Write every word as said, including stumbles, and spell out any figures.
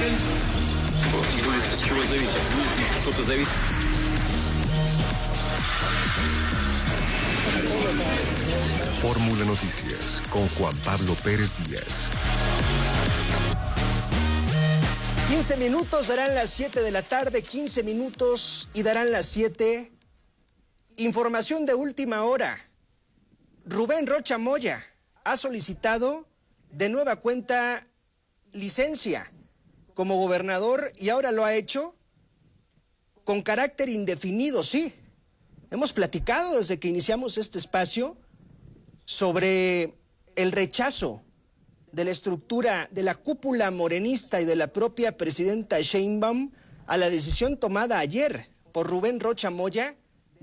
Fórmula Noticias con Juan Pablo Pérez Díaz. quince minutos, darán las siete de la tarde, quince minutos y darán las siete. Información de última hora. Rubén Rocha Moya ha solicitado de nueva cuenta licencia como gobernador y ahora lo ha hecho con carácter indefinido, sí. Hemos platicado desde que iniciamos este espacio sobre el rechazo de la estructura de la cúpula morenista y de la propia presidenta Sheinbaum a la decisión tomada ayer por Rubén Rocha Moya